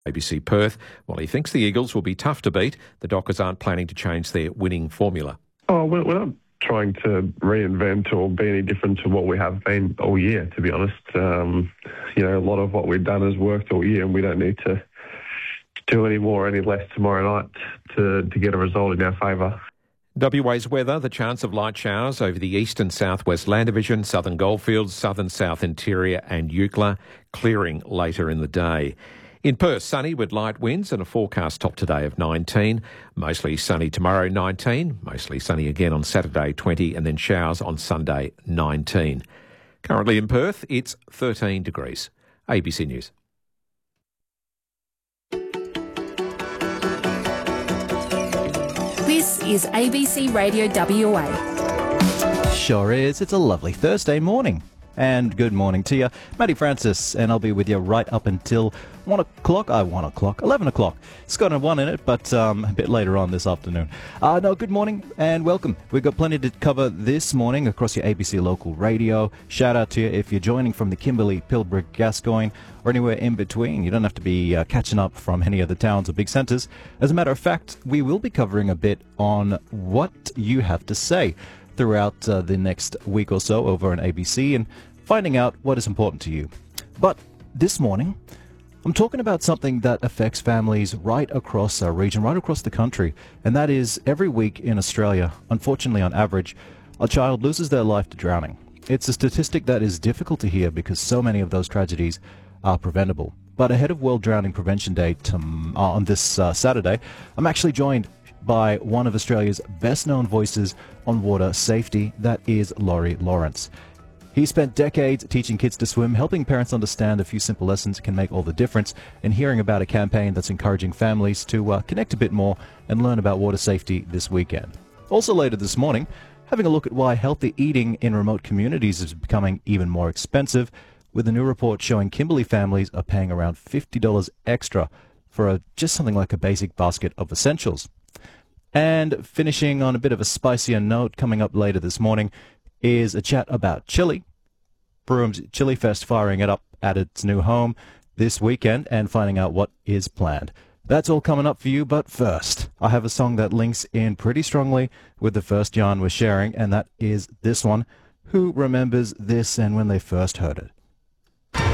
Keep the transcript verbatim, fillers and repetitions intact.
A B C Perth, while he thinks the Eagles will be tough to beat, the Dockers aren't planning to change their winning formula. Oh, we're, we're not trying to reinvent or be any different to what we have been all year, to be honest. Um, you know, a lot of what we've done has worked all year, and we don't need to do any more or any less tomorrow night to, to get a result in our favour. W A's weather, the chance of light showers over the east and southwest land division, southern goldfields, southern south interior and Eucla, clearing later in the day. In Perth, sunny with light winds and a forecast top today of nineteen. Mostly sunny tomorrow, nineteen. Mostly sunny again on Saturday, twenty, and then showers on Sunday, nineteen. Currently in Perth, it's thirteen degrees. A B C News. This is A B C Radio W A. Sure is. It's a lovely Thursday morning. And good morning to you. Matty Francis, and I'll be with you right up until one o'clock. Uh, one o'clock, eleven o'clock. It's got a one in it, but um, a bit later on this afternoon. Uh, no, good morning and welcome. We've got plenty to cover this morning across your A B C local radio. Shout out to you if you're joining from the Kimberley, Pilbara, Gascoyne, or anywhere in between. You don't have to be uh, catching up from any of the towns or big centres. As a matter of fact, we will be covering a bit on what you have to say throughout uh, the next week or so over on A B C and finding out what is important to you. But this morning, I'm talking about something that affects families right across our region, right across the country, and that is every week in Australia, unfortunately on average, a child loses their life to drowning. It's a statistic that is difficult to hear because so many of those tragedies are preventable. But ahead of World Drowning Prevention Day tom- uh, on this uh, Saturday, I'm actually joined by one of Australia's best-known voices on water safety, that is Laurie Lawrence. He spent decades teaching kids to swim, helping parents understand a few simple lessons can make all the difference, and hearing about a campaign that's encouraging families to uh, connect a bit more and learn about water safety this weekend. Also later this morning, having a look at why healthy eating in remote communities is becoming even more expensive, with a new report showing Kimberley families are paying around fifty dollars extra for a, just something like a basic basket of essentials. And finishing on a bit of a spicier note, coming up later this morning, is a chat about chili. Broom's Chili Fest firing it up at its new home this weekend and finding out what is planned. That's all coming up for you, but first, I have a song that links in pretty strongly with the first yarn we're sharing, and that is this one. Who remembers this and when they first heard it?